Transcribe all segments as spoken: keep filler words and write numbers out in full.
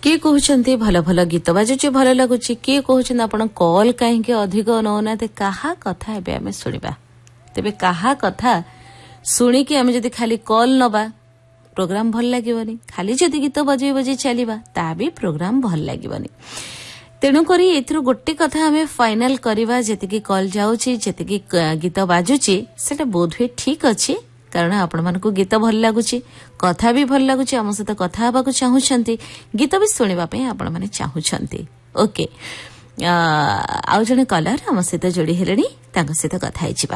किए कहते भल भल गीत बाजुची भल लगुच किए कहते आप कॉल कहीं अधिक नौना क्या कथा आम शुणा तेरे क्या कथा शुणिकी आम जदि खाली कॉल नवा प्रोग्राम भल लगे खाली जदि गीत बजे बजे चलवा ता भी प्रोग्राम भल लगे तेणुक ए गोटे कथा आम फाइनाल करवा जी कॉल जाऊँगी जी गीत बाजुची से बोध हुए ठीक अच्छे कारण आपण मानक गीत भल लगुच कथा भी भल लगुच आम सहित कथा हवा चाहूँगी गीत भी शुणा आपण मैंने चाहूँगी ओके आउ जड़े कलर आम सहित जोड़ी हेले सहित कथा है।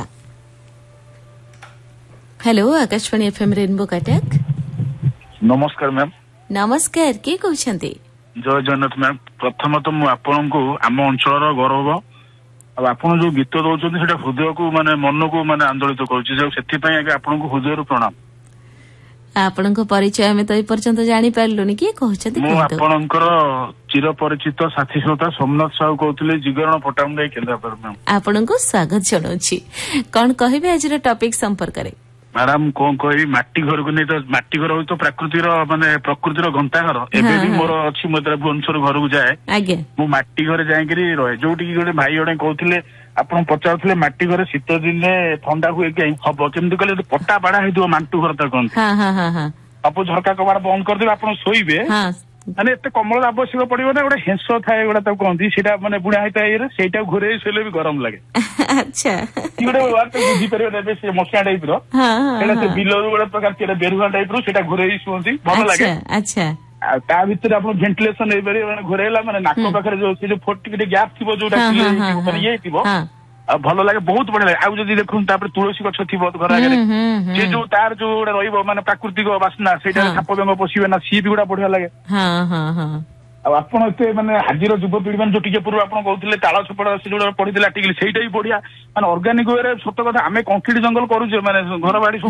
Hello Akashvani FM rainbow Cuttack. नमस्कार मैम। नमस्कार किए कहते जय जगन्नाथ मैम। प्रथम तो मुझे आपन को आम अंचल गौरव आपण जो गीत दौरान से हृदय को माने मन को माने आंदोलित करुँच हृदय प्रणाम। आपण परिचय आम तो पर्यंत जानी पार्लुनि किए कहते आपणकर चिर परिचित साथी श्रोता सोमनाथ साहू कहते जिगरण पट्टामुंडा केन्द्रापड़ा मैम। आपण को स्वागत जनाऊँगी कौन कहे आज टॉपिक संपर्क में मैडम कौन कह माटी घर को नहीं तो माटी घर तो प्राकृतिर माने प्रकृतिर घंटा घर एबे भी मोर अच्छी मतलब भुवनेश्वर घर को जाए मु माटी घर जाकि रहे जो गोटे भाई जड़े कहते आपन पचारे माटी घर शीत दिन ठंडा हुए कि हम केमती कहले पट्टा बाड़ा हो मांटू घर तक कहते आप झरका कबाड़ बंद करदे आप शोबे माने एत कमल आवश्यक पड़ो ना गोटे हेंस थाए गोटा कहती से माने बुढ़ा होता है घोरे शोले भी गरम लगे अच्छा गोटे बुझीपर मशा टाइप रिल गोटे प्रकार बेरुआ टाइप रो घोरे शुंती भल लगे। अच्छा ता भीतर आप भेंटिलेसन घोरेला माने नाक पाखे जो फोट गैप थी जो ये भल लगे बहुत बढ़िया लगे। आउ जदि देखुन तुलसी गछ थी घर आगे से जो तार जो रही माने प्राकृतिक बास्ना से साप बेंग पशिबे ना सी भी गुड़ा बढ़िया लगे। आपण एते माने आजिर युवपीढ़ी मैंने जो टिके पूर्व आप कहते ताल छपड़ा से जो पढ़ी आर्टिकल से बढ़िया माने ऑर्गेनिक वे सत कथा आम कंक्रीट जंगल करूचे माने घर बाड़ी